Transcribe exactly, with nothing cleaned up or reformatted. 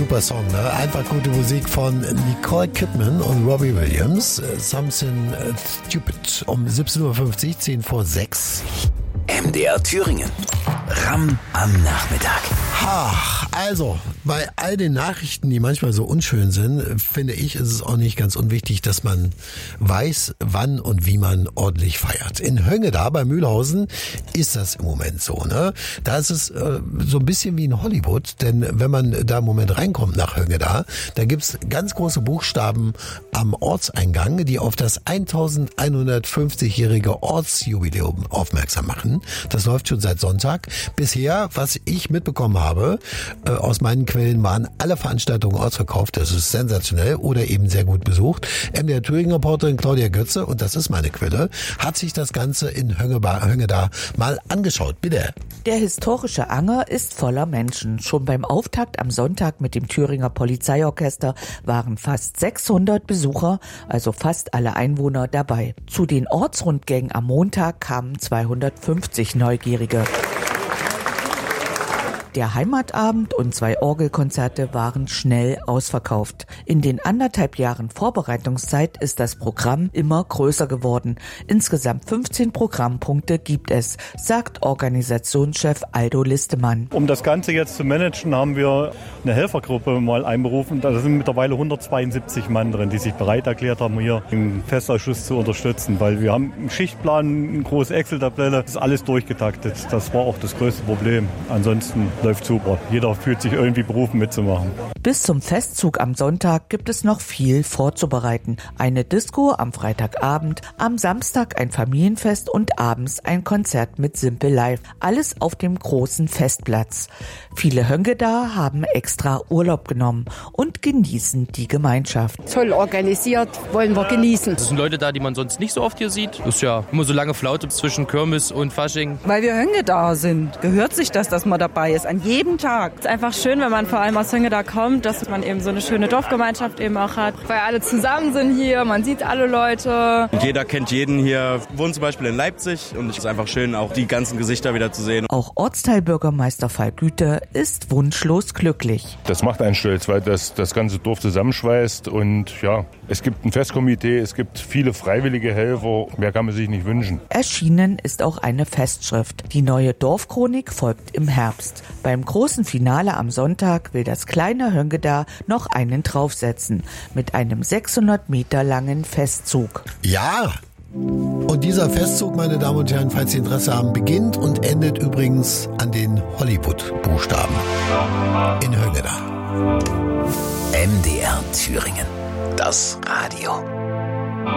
super Song, ne? Einfach gute Musik von Nicole Kidman und Robbie Williams. Something Stupid um siebzehn Uhr fünfzig, zehn vor sechs. M D R Thüringen. Ram am Nachmittag. Ach, also, bei all den Nachrichten, die manchmal so unschön sind, finde ich, ist es auch nicht ganz unwichtig, dass man weiß, wann und wie man ordentlich feiert. In Höngeda bei Mühlhausen ist das im Moment so, ne? Da ist es äh, so ein bisschen wie in Hollywood, denn wenn man da im Moment reinkommt nach Höngeda, da gibt's ganz große Buchstaben am Ortseingang, die auf das elfhundertfünfzigjährige Ortsjubiläum aufmerksam machen. Das läuft schon seit Sonntag. Bisher, was ich mitbekommen habe, äh, aus meinen Quellen waren alle Veranstaltungen ausverkauft. Das ist sensationell oder eben sehr gut besucht. M D R Thüringen-Reporterin Claudia Götze, und das ist meine Quelle, hat sich das Ganze in Höngeda mal angeschaut. Bitte. Der historische Anger ist voller Menschen. Schon beim Auftakt am Sonntag mit dem Thüringer Polizeiorchester waren fast sechshundert Besucher, also fast alle Einwohner, dabei. Zu den Ortsrundgängen am Montag kamen zweihundertfünfzig Neugierige. Der Heimatabend und zwei Orgelkonzerte waren schnell ausverkauft. In den anderthalb Jahren Vorbereitungszeit ist das Programm immer größer geworden. Insgesamt fünfzehn Programmpunkte gibt es, sagt Organisationschef Aldo Listemann. Um das Ganze jetzt zu managen, haben wir eine Helfergruppe mal einberufen. Da sind mittlerweile hundertzweiundsiebzig Mann drin, die sich bereit erklärt haben, hier im Festausschuss zu unterstützen. Weil wir haben einen Schichtplan, eine große Excel-Tabelle, das ist alles durchgetaktet. Das war auch das größte Problem. Ansonsten läuft super. Jeder fühlt sich irgendwie berufen mitzumachen. Bis zum Festzug am Sonntag gibt es noch viel vorzubereiten. Eine Disco am Freitagabend, am Samstag ein Familienfest und abends ein Konzert mit Simple Live. Alles auf dem großen Festplatz. Viele Höngeda haben extra Urlaub genommen und genießen die Gemeinschaft. Toll organisiert, wollen wir genießen. Es sind Leute da, die man sonst nicht so oft hier sieht. Das ist ja immer so lange Flaute zwischen Kirmes und Fasching. Weil wir Höngeda sind, gehört sich das, dass man dabei ist. An jedem Tag. Es ist einfach schön, wenn man vor allem aus Höngeda kommt, dass man eben so eine schöne Dorfgemeinschaft eben auch hat. Weil alle zusammen sind hier, man sieht alle Leute. Und jeder kennt jeden hier. Wir wohnen zum Beispiel in Leipzig und es ist einfach schön, auch die ganzen Gesichter wieder zu sehen. Auch Ortsteilbürgermeister Falk Güte ist wunschlos glücklich. Das macht einen stolz, weil das das ganze Dorf zusammenschweißt und ja, es gibt ein Festkomitee, es gibt viele freiwillige Helfer. Mehr kann man sich nicht wünschen. Erschienen ist auch eine Festschrift. Die neue Dorfchronik folgt im Herbst. Beim großen Finale am Sonntag will das kleine Höngeda noch einen draufsetzen. Mit einem sechshundert Meter langen Festzug. Ja! Und dieser Festzug, meine Damen und Herren, falls Sie Interesse haben, beginnt und endet übrigens an den Hollywood-Buchstaben in Höngeda. M D R Thüringen. Das Radio.